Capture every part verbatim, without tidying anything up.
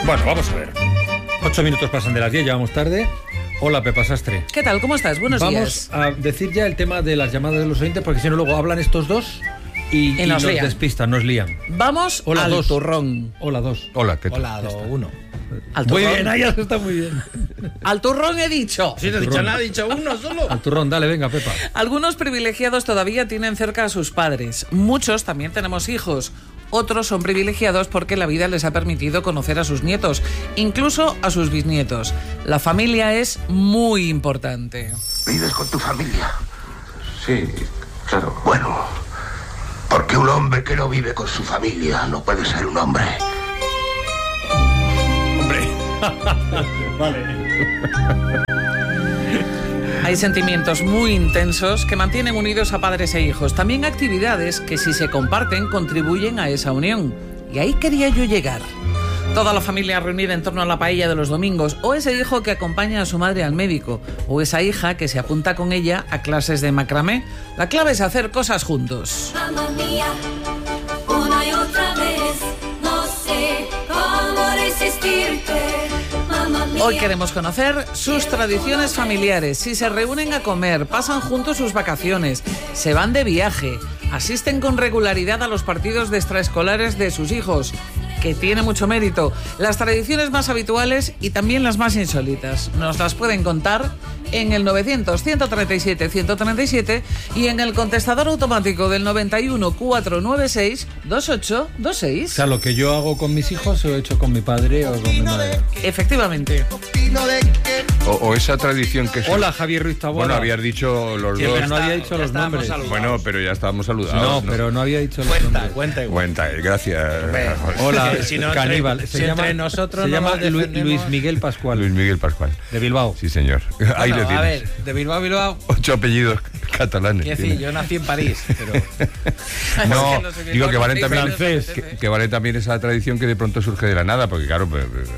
Bueno, vamos a ver. Ocho minutos pasan de las diez, ya vamos tarde. Hola, Pepa Sastre. ¿Qué tal? ¿Cómo estás? Buenos vamos días. Vamos a decir ya el tema de las llamadas de los oyentes, porque si no luego hablan estos dos y, y, y nos, nos despistan, nos lían. Vamos Hola, al dos. turrón. Hola, dos. Hola, ¿qué tal? Hola, do, uno. Al muy turrón. bien, ahí está muy bien. Al turrón he dicho. Sí, no he dicho nada, he dicho uno solo. Al turrón, dale, venga, Pepa. Algunos privilegiados todavía tienen cerca a sus padres. Muchos también tenemos hijos. Otros son privilegiados porque la vida les ha permitido conocer a sus nietos, incluso a sus bisnietos. La familia es muy importante. ¿Vives con tu familia? Sí, claro. Bueno, porque un hombre que no vive con su familia no puede ser un hombre. Hombre. Vale. Hay sentimientos muy intensos que mantienen unidos a padres e hijos. También actividades que, si se comparten, contribuyen a esa unión. Y ahí quería yo llegar. Toda la familia reunida en torno a la paella de los domingos, o ese hijo que acompaña a su madre al médico, o esa hija que se apunta con ella a clases de macramé. La clave es hacer cosas juntos. Mamma mía, una y otra vez, no sé cómo resistirte. Hoy queremos conocer sus tradiciones familiares, si se reúnen a comer, pasan juntos sus vacaciones, se van de viaje, asisten con regularidad a los partidos de extraescolares de sus hijos, que tiene mucho mérito, las tradiciones más habituales y también las más insólitas. Nos las pueden contar en el novecientos, ciento treinta y siete, ciento treinta y siete y en el contestador automático del noventa y uno, cuatrocientos noventa y seis, veintiocho veintiséis. O sea, lo que yo hago con mis hijos lo he hecho con mi padre o con mi madre. Efectivamente. O, o esa tradición que... Hola, Javier Ruiz Taboada. Bueno, habías dicho los sí, dos... pero no había dicho los nombres. Saludados. Bueno, pero ya estábamos saludados. No, ¿no? pero no había dicho los Cuenta, nombres. cuenta igual. Cuenta, gracias. Hola, Si no, entre- caníbal. Se si llama, entre nosotros se no llama nos Lu- defendemos. Luis Miguel Pascual, Luis Miguel Pascual. de Bilbao. Sí, señor. Ahí Bueno, le a tienes. ver, de Bilbao a Bilbao. Ocho apellidos catalanes. Quiero tiene. decir, yo nací en París, pero... No, Es que los de digo Bilbao que vale no también, dicen francés. que, que vale también esa tradición que de pronto surge de la nada, porque claro, pues, eh,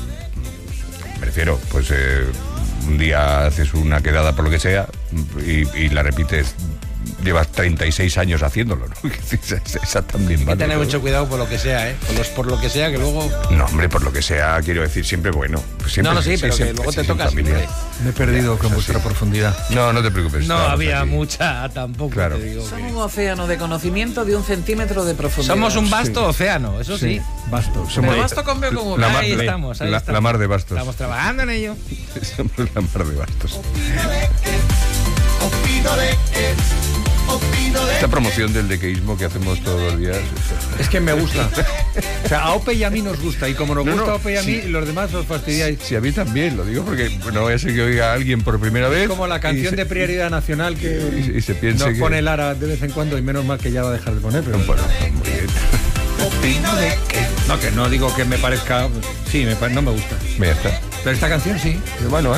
me refiero, pues eh, un día haces una quedada por lo que sea y, y la repites, llevas treinta y seis años haciéndolo, ¿no? Esa, esa también Hay que vale. tener ¿no? mucho cuidado por lo que sea, ¿eh? Por, los, por lo que sea, que luego... No, hombre, por lo que sea, quiero decir, siempre bueno. Pues siempre, No, no, sí, pero que siempre, luego te sí, tocas. familia. Me he perdido con vuestra profundidad. No, no te preocupes. No estamos había aquí. mucha tampoco, Claro. te digo. Son que- un océano de conocimiento de un centímetro de profundidad. Somos un vasto Sí. océano, eso sí. Basto. Pero Somos basto con B como La B. mar- Ahí la- estamos, ahí la, estamos. la mar de bastos. Estamos trabajando en ello. Somos la mar de bastos. Esta promoción del dequeísmo que hacemos todos los días. Es que me gusta. O sea, a Ope y a mí nos gusta. Y como nos No, gusta no, a Ope y a mí, sí. los demás os fastidiáis. Sí, a mí también, lo digo porque no vaya a ser que oiga a alguien por primera vez. Es como la canción y se- de Prioridad Nacional que y se- y se piense nos que- pone Lara de vez en cuando y menos mal que ya va a dejar de poner. Pero Bueno, muy bien. no, que no digo que me parezca. Sí, me, pa- no me gusta. Ya está. Pero esta canción sí. Pero bueno, ¿eh?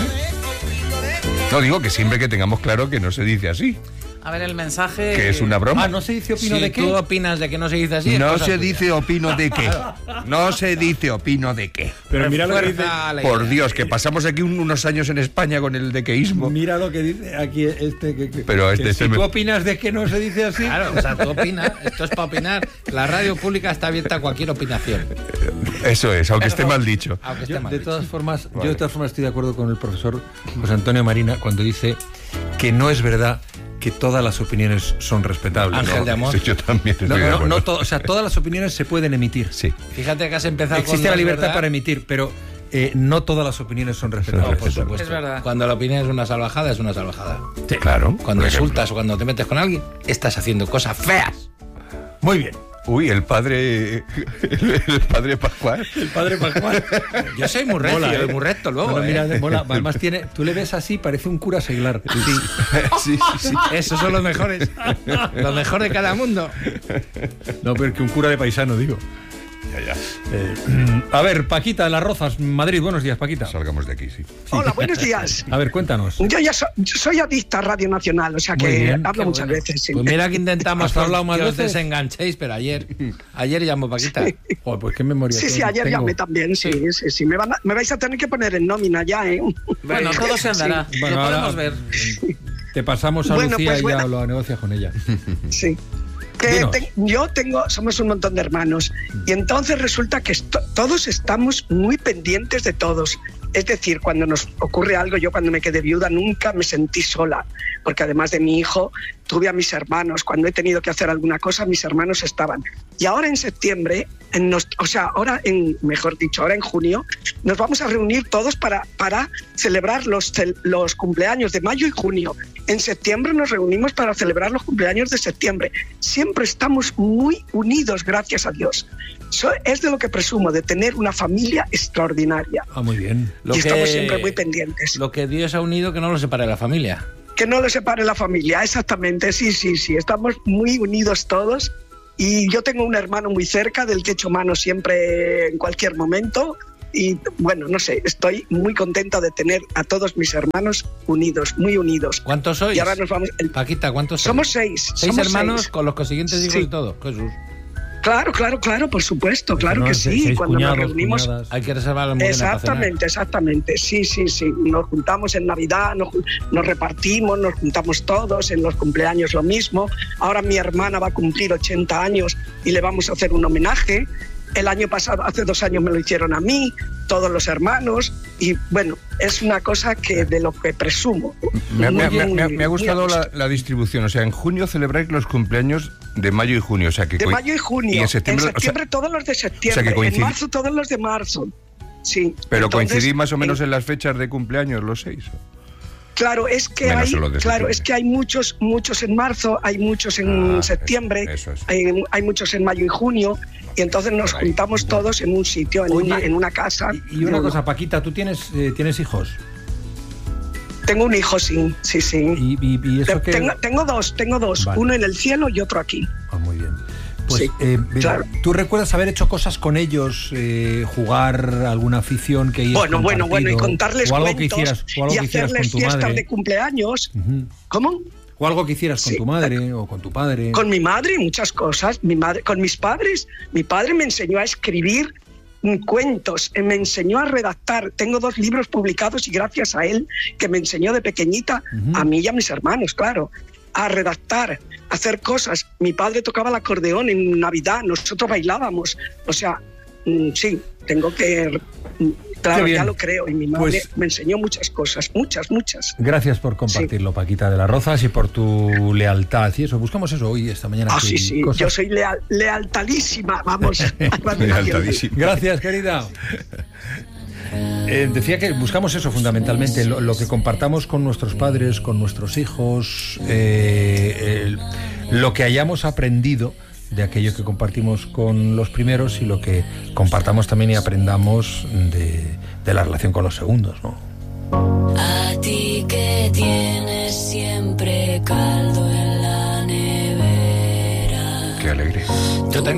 No, digo que siempre que tengamos claro que no se dice así, A ver el mensaje. que es una broma. Ah, no se dice opino Si de qué. tú opinas de que no se dice así... es No cosa se tuya. dice opino de qué. No se dice opino de qué. Pero mira lo que dice. Refuerza la Por idea. Dios, que pasamos aquí un- unos años en España con el dequeísmo. Mira lo que dice aquí este. Que, que- Pero que este- este si me- tú opinas de que no se dice así. Claro, o sea, tú opinas, esto es para opinar. La radio pública está abierta a cualquier opinación. Eso es, aunque esté mal dicho. Aunque esté Yo, mal de dicho. todas formas, Vale. yo de todas formas estoy de acuerdo con el profesor José Antonio Marina cuando dice que no es verdad que todas las opiniones son respetables. Ángel No, de amor. Sí, yo también estoy no, de no, acuerdo. no to- o sea, todas las opiniones se pueden emitir. Sí. Fíjate que has empezado con... Existe la no es libertad verdad. para emitir, pero eh, no todas las opiniones son No, respetables. por supuesto. Es verdad. Cuando la opinión es una salvajada, es una salvajada. Claro. Cuando por ejemplo. insultas o cuando te metes con alguien, estás haciendo cosas feas. Muy bien. Uy, el padre. El padre Pascual. El padre Pascual. Yo soy muy recio Mola, y ¿eh? muy recto luego. No, no, ¿eh? mira, mola. Además tiene, tú le ves así, parece un cura seglar. Sí. Sí, sí, sí. Esos son los mejores. Los mejores de cada mundo. No, pero que un cura de paisano, digo. Ya, ya. Eh, a ver, Paquita de Las Rozas, Madrid. Buenos días, Paquita. Salgamos de aquí, sí. Hola, buenos días. A ver, cuéntanos. Yo ya so- yo soy adicta a Radio Nacional, o sea Muy que bien, hablo qué muchas bueno. veces. Sí. Pues mira que intentamos ¿Has hablado más que os veces? desenganchéis, pero ayer, ayer llamó Paquita. Sí. Joder, pues qué memoria. Sí, sí, tengo. ayer llamé también, sí, sí, sí. Me, van a- me vais a tener que poner en nómina ya, ¿eh? Bueno, todo se andará. Bueno, Lo ahora podemos ver. te pasamos a Bueno, Lucía pues y ya bueno. lo negocias con ella. Sí. Que te, yo tengo, somos un montón de hermanos y entonces resulta que esto, todos estamos muy pendientes de todos. Es decir, cuando nos ocurre algo, yo cuando me quedé viuda nunca me sentí sola, porque además de mi hijo tuve a mis hermanos. Cuando he tenido que hacer alguna cosa, mis hermanos estaban. Y ahora en septiembre, en nos, o sea, ahora en, mejor dicho, ahora en junio, nos vamos a reunir todos para, para celebrar los, los cumpleaños de mayo y junio. En septiembre nos reunimos para celebrar los cumpleaños de septiembre. Siempre estamos muy unidos, gracias a Dios. So, es de lo que presumo, de tener una familia extraordinaria. Ah, muy bien. Lo y que, estamos siempre muy pendientes. Lo que Dios ha unido, que no lo separe la familia. Que no lo separe la familia, exactamente, sí, sí, sí. Estamos muy unidos todos y yo tengo un hermano muy cerca del que echo mano siempre en cualquier momento. Y bueno, no sé, estoy muy contenta de tener a todos mis hermanos unidos, muy unidos. ¿Cuántos sois? Y ahora nos vamos... El... Paquita, ¿cuántos sois? Somos seis. ¿Seis somos hermanos seis. con los consiguientes hijos Sí. y todo? Jesús. Claro, claro, claro, por supuesto, claro No, que seis sí. Cuando cuñados, nos reunimos... cuñadas. Hay que reservar la mujer para cenar. Exactamente, exactamente. Sí, sí, sí. Nos juntamos en Navidad, nos, nos repartimos, nos juntamos todos, en los cumpleaños lo mismo. Ahora mi hermana va a cumplir ochenta años y le vamos a hacer un homenaje. El año pasado, hace dos años me lo hicieron a mí, todos los hermanos, y bueno, es una cosa que de lo que presumo. Me, me- Muy- me- me- me ha muy gustado a la, gusto. la distribución. O sea, en junio celebráis los cumpleaños de mayo y junio. O sea, que De coi- mayo y junio. Y en septiembre, o sea, septiembre todos los de septiembre. que coincidi- En marzo todos los de marzo. Sí. pero Entonces, coincidís más o menos en- en las fechas de cumpleaños, los seis. Claro, es que Menos hay, en los de claro, septiembre. es que hay muchos, muchos en marzo, hay muchos en Ah, septiembre, eso es. hay, hay muchos en mayo y junio, y entonces nos Por ahí. juntamos todos en un sitio, en, Oye, una, en una casa. Y, y una Bueno, cosa, Paquita, ¿tú tienes, eh, tienes hijos? Tengo un hijo, sí, sí, sí. Y, y- y eso que... tengo, tengo dos, tengo dos, Vale. uno en el cielo y otro aquí. Ah, muy bien. Pues, Sí, eh, claro. ¿tú recuerdas haber hecho cosas con ellos, eh, jugar alguna afición que hayas Bueno, bueno, bueno, y compartido? contarles o algo que cuentos hicieras, o algo y que hicieras hacerles con tu fiestas madre? de cumpleaños. Ujú. ¿Cómo? O algo que hicieras con Sí. tu madre o con tu padre. Con mi madre, muchas cosas. Mi madre, con mis padres, mi padre me enseñó a escribir mm, cuentos, eh, me enseñó a redactar. Tengo dos libros publicados y gracias a él, que me enseñó de pequeñita, Ujú. a mí y a mis hermanos, claro, a redactar, a hacer cosas. Mi padre tocaba el acordeón en Navidad, nosotros bailábamos. O sea, mm, sí, tengo que... mm, Claro, bien. ya lo creo. Y mi madre Pues- me enseñó muchas cosas, muchas, muchas. Gracias por compartirlo, Paquita de las Rozas, y por tu lealtad. Y eso, buscamos eso hoy, esta mañana. Ah, aquí, sí, sí, cosas. yo soy leal, lealtadísima, vamos. Lealtadísima. Gracias, querida. Eh, decía que buscamos eso fundamentalmente, lo, lo que compartamos con nuestros padres, con nuestros hijos, eh, el- lo que hayamos aprendido de aquello que compartimos con los primeros y lo que compartamos también y aprendamos de, de la relación con los segundos, ¿no? A ti que tienes siempre caldo en la nevera. Qué alegre. Yo tengo